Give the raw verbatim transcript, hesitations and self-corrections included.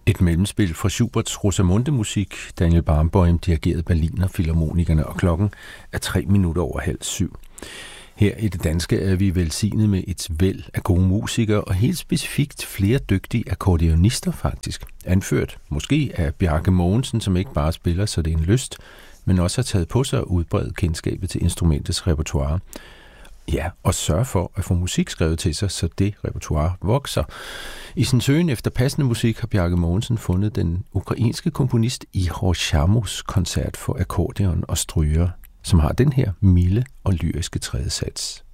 Et mellemspil fra Schuberts Rosamunde-musik. Daniel Barenboim dirigerede Berliner Filharmonikerne, og klokken er tre minutter over halv syv. Her i det danske er vi velsignet med et væld af gode musikere, og helt specifikt flere dygtige akkordeonister faktisk. Anført måske af Bjarke Mogensen, som ikke bare spiller, så det er en lyst, men også har taget på sig at udbrede kendskabet til instrumentets repertoire. Ja, og sørge for at få musik skrevet til sig, så det repertoire vokser. I sin søgen efter passende musik har Bjarke Mogensen fundet den ukrainske komponist Ihor Shamos koncert for akkordeon og stryger, som har den her milde og lyriske tredje sats.